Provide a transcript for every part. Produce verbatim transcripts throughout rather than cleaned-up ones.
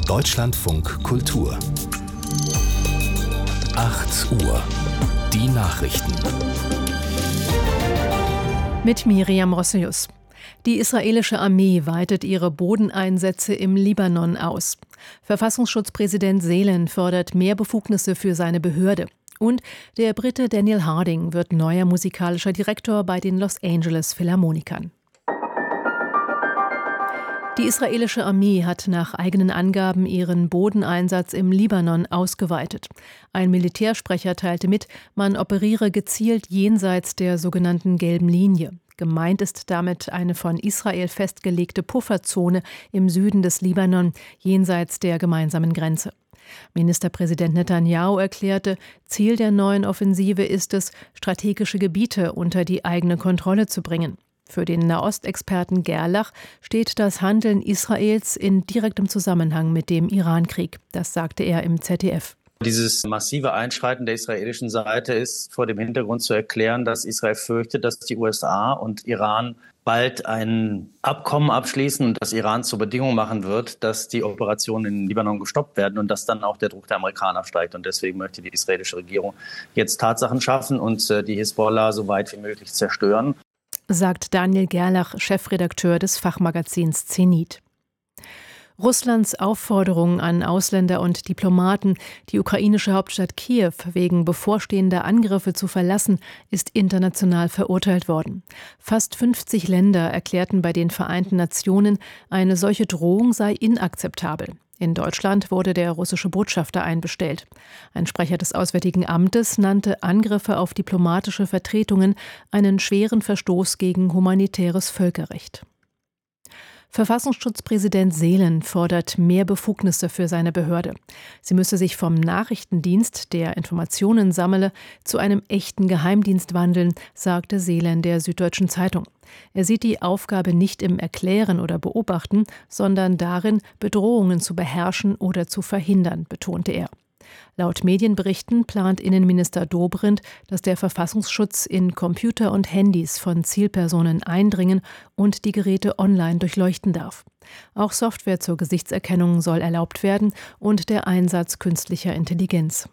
Deutschlandfunk Kultur. acht Uhr. Die Nachrichten. Mit Miriam Rosselius. Die israelische Armee weitet ihre Bodeneinsätze im Libanon aus. Verfassungsschutzpräsident Seelen fordert mehr Befugnisse für seine Behörde. Und der Brite Daniel Harding wird neuer musikalischer Direktor bei den Los Angeles Philharmonikern. Die israelische Armee hat nach eigenen Angaben ihren Bodeneinsatz im Libanon ausgeweitet. Ein Militärsprecher teilte mit, man operiere gezielt jenseits der sogenannten gelben Linie. Gemeint ist damit eine von Israel festgelegte Pufferzone im Süden des Libanon, jenseits der gemeinsamen Grenze. Ministerpräsident Netanyahu erklärte, Ziel der neuen Offensive ist es, strategische Gebiete unter die eigene Kontrolle zu bringen. Für den Nahostexperten Gerlach steht das Handeln Israels in direktem Zusammenhang mit dem Irankrieg. Das sagte er im Z D F. Dieses massive Einschreiten der israelischen Seite ist vor dem Hintergrund zu erklären, dass Israel fürchtet, dass die U S A und Iran bald ein Abkommen abschließen und das Iran zur Bedingung machen wird, dass die Operationen in Libanon gestoppt werden und dass dann auch der Druck der Amerikaner steigt. Und deswegen möchte die israelische Regierung jetzt Tatsachen schaffen und die Hisbollah so weit wie möglich zerstören, sagt Daniel Gerlach, Chefredakteur des Fachmagazins Zenit. Russlands Aufforderung an Ausländer und Diplomaten, die ukrainische Hauptstadt Kiew wegen bevorstehender Angriffe zu verlassen, ist international verurteilt worden. Fast fünfzig Länder erklärten bei den Vereinten Nationen, eine solche Drohung sei inakzeptabel. In Deutschland wurde der russische Botschafter einbestellt. Ein Sprecher des Auswärtigen Amtes nannte Angriffe auf diplomatische Vertretungen einen schweren Verstoß gegen humanitäres Völkerrecht. Verfassungsschutzpräsident Seelen fordert mehr Befugnisse für seine Behörde. Sie müsse sich vom Nachrichtendienst, der Informationen sammle, zu einem echten Geheimdienst wandeln, sagte Seelen der Süddeutschen Zeitung. Er sieht die Aufgabe nicht im Erklären oder Beobachten, sondern darin, Bedrohungen zu beherrschen oder zu verhindern, betonte er. Laut Medienberichten plant Innenminister Dobrindt, dass der Verfassungsschutz in Computer und Handys von Zielpersonen eindringen und die Geräte online durchleuchten darf. Auch Software zur Gesichtserkennung soll erlaubt werden und der Einsatz künstlicher Intelligenz.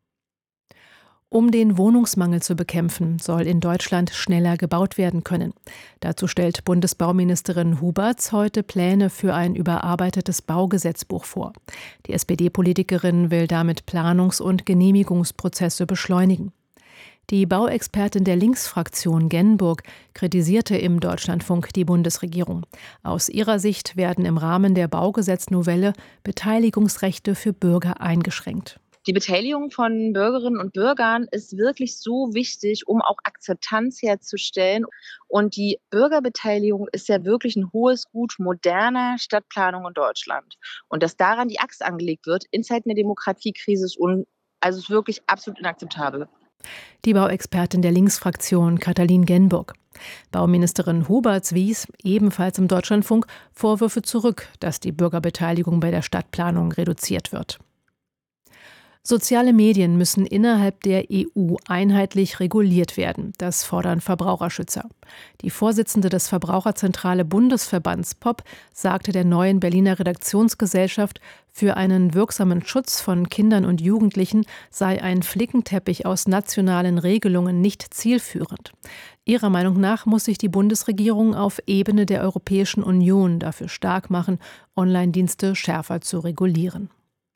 Um den Wohnungsmangel zu bekämpfen, soll in Deutschland schneller gebaut werden können. Dazu stellt Bundesbauministerin Huberts heute Pläne für ein überarbeitetes Baugesetzbuch vor. Die S P D-Politikerin will damit Planungs- und Genehmigungsprozesse beschleunigen. Die Bauexpertin der Linksfraktion Genburg kritisierte im Deutschlandfunk die Bundesregierung. Aus ihrer Sicht werden im Rahmen der Baugesetznovelle Beteiligungsrechte für Bürger eingeschränkt. Die Beteiligung von Bürgerinnen und Bürgern ist wirklich so wichtig, um auch Akzeptanz herzustellen. Und die Bürgerbeteiligung ist ja wirklich ein hohes Gut moderner Stadtplanung in Deutschland. Und dass daran die Axt angelegt wird in Zeiten der Demokratiekrise, ist, un- also ist wirklich absolut inakzeptabel. Die Bauexpertin der Linksfraktion Katalin Genburg. Bauministerin Huberts wies, ebenfalls im Deutschlandfunk, Vorwürfe zurück, dass die Bürgerbeteiligung bei der Stadtplanung reduziert wird. Soziale Medien müssen innerhalb der E U einheitlich reguliert werden. Das fordern Verbraucherschützer. Die Vorsitzende des Verbraucherzentrale Bundesverbands P O P sagte der neuen Berliner Redaktionsgesellschaft, für einen wirksamen Schutz von Kindern und Jugendlichen sei ein Flickenteppich aus nationalen Regelungen nicht zielführend. Ihrer Meinung nach muss sich die Bundesregierung auf Ebene der Europäischen Union dafür stark machen, Online-Dienste schärfer zu regulieren.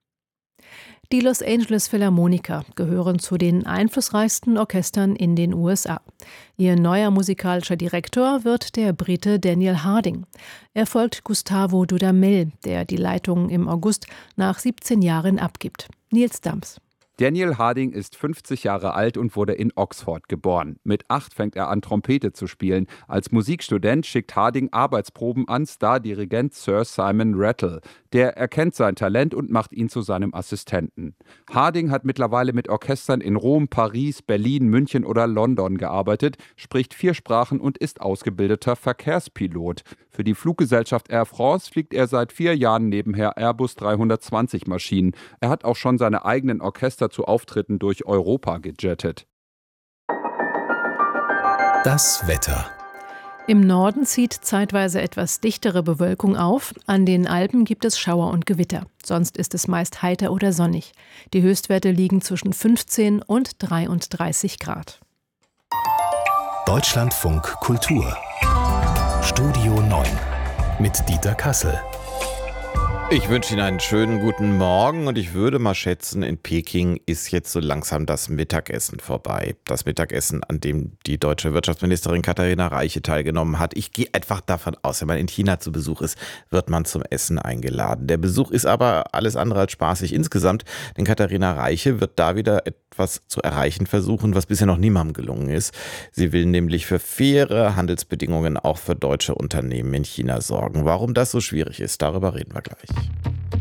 Die Los Angeles Philharmoniker gehören zu den einflussreichsten Orchestern in den U S A. Ihr neuer musikalischer Direktor wird der Brite Daniel Harding. Er folgt Gustavo Dudamel, der die Leitung im August nach siebzehn Jahren abgibt. Nils Dams. Daniel Harding ist fünfzig Jahre alt und wurde in Oxford geboren. Mit acht fängt er an, Trompete zu spielen. Als Musikstudent schickt Harding Arbeitsproben an Stardirigent Sir Simon Rattle. Der erkennt sein Talent und macht ihn zu seinem Assistenten. Harding hat mittlerweile mit Orchestern in Rom, Paris, Berlin, München oder London gearbeitet, spricht vier Sprachen und ist ausgebildeter Verkehrspilot. Für die Fluggesellschaft Air France fliegt er seit vier Jahren nebenher Airbus dreihundertzwanzig Maschinen. Er hat auch schon seine eigenen Orchester zu Auftritten durch Europa gejettet. Das Wetter. Im Norden zieht zeitweise etwas dichtere Bewölkung auf. An den Alpen gibt es Schauer und Gewitter. Sonst ist es meist heiter oder sonnig. Die Höchstwerte liegen zwischen fünfzehn und dreiunddreißig Grad. Deutschlandfunk Kultur Studio neun mit Dieter Kassel. Ich wünsche Ihnen einen schönen guten Morgen und ich würde mal schätzen, in Peking ist jetzt so langsam das Mittagessen vorbei. Das Mittagessen, an dem die deutsche Wirtschaftsministerin Katharina Reiche teilgenommen hat. Ich gehe einfach davon aus, wenn man in China zu Besuch ist, wird man zum Essen eingeladen. Der Besuch ist aber alles andere als spaßig insgesamt, denn Katharina Reiche wird da wieder etwas zu erreichen versuchen, was bisher noch niemandem gelungen ist. Sie will nämlich für faire Handelsbedingungen auch für deutsche Unternehmen in China sorgen. Warum das so schwierig ist, darüber reden wir gleich.